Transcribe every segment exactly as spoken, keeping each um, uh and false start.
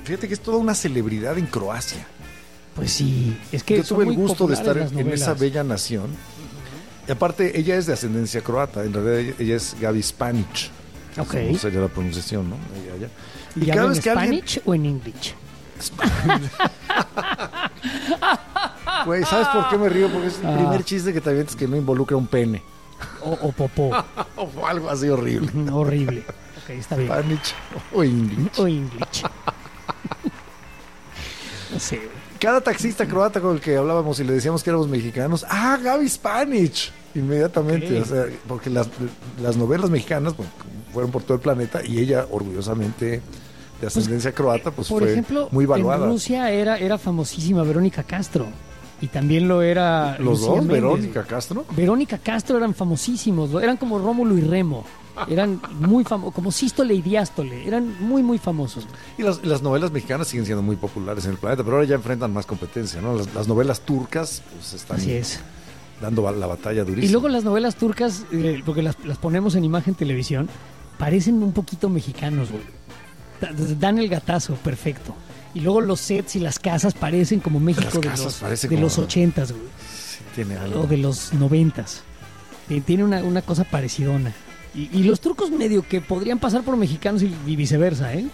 Fíjate que es toda una celebridad en Croacia. Pues sí, es que yo tuve el gusto de estar en en esa bella nación. Uh-huh. Y aparte, ella es de ascendencia croata. En realidad, ella, ella es Gabi Spanic. Ok. No sería la pronunciación, ¿no? Ella, ella. ¿Y, ¿Y habla en Spanish alguien... o en English? Güey, ¿sabes por qué me río? Porque es el ah. primer chiste que te avientas que no involucra un pene. O, o popó. O algo así horrible. Horrible. Ok, está bien. Spanish o English. O English. No sé, güey. Cada taxista croata con el que hablábamos y le decíamos que éramos mexicanos, ¡ah, Gabi Spanic! Inmediatamente, okay. O sea, porque las, las novelas mexicanas pues, fueron por todo el planeta y ella, orgullosamente de ascendencia pues, croata, pues por fue ejemplo, muy valuada. En Rusia era, era famosísima Verónica Castro y también lo era ¿Los Lucía dos? Méndez. ¿Verónica Castro? Verónica Castro eran famosísimos, eran como Rómulo y Remo. Eran muy famosos, como Sístole y Diástole, eran muy, muy famosos. Y las, las novelas mexicanas siguen siendo muy populares en el planeta, pero ahora ya enfrentan más competencia, ¿no? Las, las novelas turcas pues están Así es. dando la batalla durísima. Y luego las novelas turcas, eh, porque las, las ponemos en imagen televisión, parecen un poquito mexicanos, güey. Dan el gatazo, perfecto. Y luego los sets y las casas parecen como México de los, de como, los ochentas, güey. Sí, tiene algo. O de los noventas. Tiene una, una cosa parecidona. Y, y los turcos medio que podrían pasar por mexicanos y, y viceversa, ¿eh?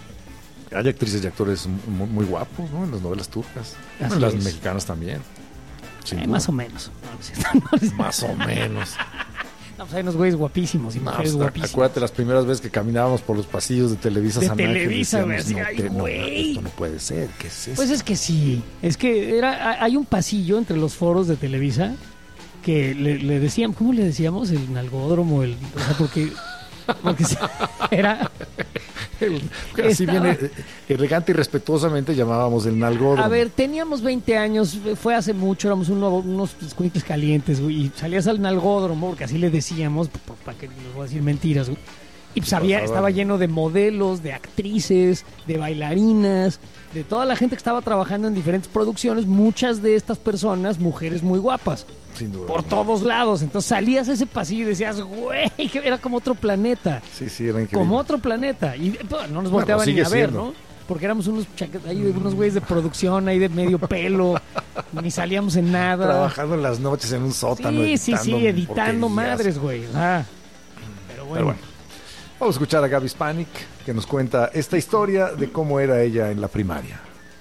Hay actrices y actores muy, muy guapos, ¿no? En las novelas turcas. Así en las es. mexicanas también. Eh, más o menos. No, no, más o menos. No, pues hay unos güeyes guapísimos y mujeres no, guapísimas. Acuérdate las primeras veces que caminábamos por los pasillos de Televisa de San Ángel. Televisa, decíamos, me no, decía, te, ay, no, güey. esto no puede ser, ¿qué es eso? Pues es que sí, es que era, hay un pasillo entre los foros de Televisa que le, le decían, ¿cómo le decíamos? El nalgódromo, el, o sea, porque, porque era... El, así estaba, viene, elegante y respetuosamente llamábamos el nalgódromo. A ver, teníamos veinte años, fue hace mucho, éramos uno, unos escuincles calientes, güey, y salías al nalgódromo, porque así le decíamos, para que les voy a decir mentiras, güey. Y pues había, estaba lleno de modelos, de actrices, de bailarinas, de toda la gente que estaba trabajando en diferentes producciones, muchas de estas personas, mujeres muy guapas. Sin duda. Por todos lados. Entonces salías a ese pasillo y decías, güey, que era como otro planeta. Sí, sí, era increíble. Como otro planeta. Y pues, no nos volteaban bueno, ni a ver, siendo. ¿no? Porque éramos unos chaquetas, ahí de unos güeyes de producción, ahí de medio pelo, ni salíamos en nada. Trabajando en las noches en un sótano. Sí, sí, sí, editando madres, güey. Ah, pero bueno. Pero bueno. Vamos a escuchar a Gabi Spanic, que nos cuenta esta historia de cómo era ella en la primaria.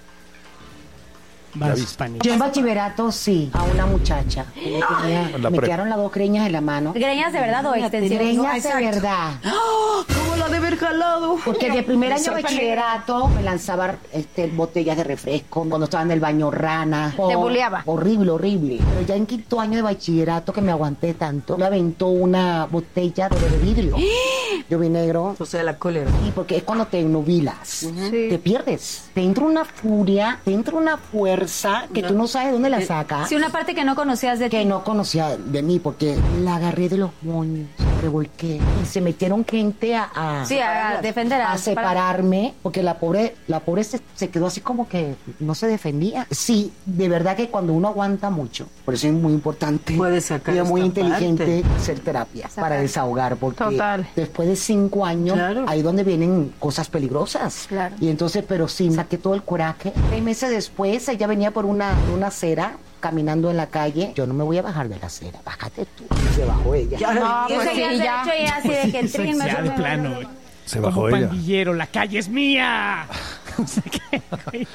Yo en bachillerato sí, a una muchacha. Tenía, me pre- quedaron las dos greñas en la mano. ¿Greñas de verdad o extensiones? Greñas de verdad. ¡Oh! ¿Cómo la de haber jalado? Porque de primer año de bachillerato me lanzaba este, botellas de refresco, cuando estaba en el baño rana. Te buleaba. Horrible, horrible. Pero ya en quinto año de bachillerato que me aguanté tanto, me aventó una botella de vidrio. Yo vi negro. O sea, la cólera. Sí, porque es cuando te nubilas. Uh-huh. Sí. Te pierdes. Te entra una furia, te entra una fuerza que no. Tú no sabes dónde la sacas. Sí, una parte que no conocías de que ti. Que no conocía de mí, porque la agarré de los moños, revolqué. Y se metieron gente a... a sí, a, a defender. A, a separarme, porque la pobre la pobre se, se quedó así como que no se defendía. Sí, de verdad que cuando uno aguanta mucho, por eso es muy importante. Puede sacar y es muy inteligente parte. hacer terapia sacar. Para desahogar, porque Total. Después de cinco años, claro. Ahí donde vienen cosas peligrosas. Claro. Y entonces, pero sí, saqué todo el coraje. Seis meses después, ella venía por una, una acera, caminando en la calle. Yo no me voy a bajar de la acera, bájate tú. Se bajó ella. Ya, no, yo pues sí, ya. ya así de que el trin me de plano, güey. Se bajó como ella. Pandillero, la calle es mía. No sé qué, güey.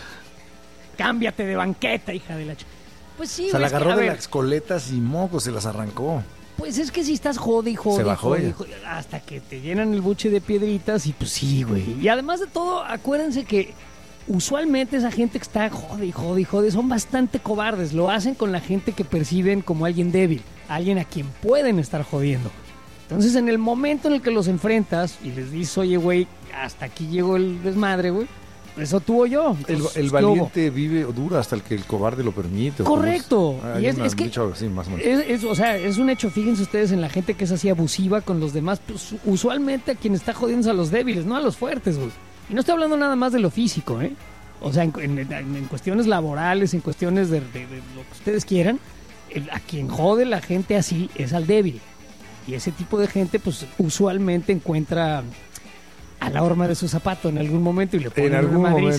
Cámbiate de banqueta, hija de la ch... Pues sí, se la agarró que, de ver, las coletas y mocos, se las arrancó. Pues es que si estás jode y jode, se bajó jode, ella. jode, hasta que te llenan el buche de piedritas y pues sí, güey. Y además de todo, acuérdense que usualmente esa gente que está jode y jode y jode son bastante cobardes. Lo hacen con la gente que perciben como alguien débil, alguien a quien pueden estar jodiendo. Entonces, en el momento en el que los enfrentas y les dices, oye, güey, hasta aquí llegó el desmadre, güey, eso tú o yo. Entonces, el el valiente vive o dura hasta el que el cobarde lo permite. Correcto. Es, y es, es que así, más o menos. Es, es, o sea, es un hecho, fíjense ustedes en la gente que es así abusiva con los demás. Pues, usualmente a quien está jodiendo es a los débiles, no a los fuertes, güey. Y no estoy hablando nada más de lo físico, ¿eh? O sea, en, en, en cuestiones laborales, en cuestiones de, de, de lo que ustedes quieran, el, a quien jode la gente así es al débil. Y ese tipo de gente, pues, usualmente encuentra a la horma de su zapato en algún momento y le pone en algún una madriza.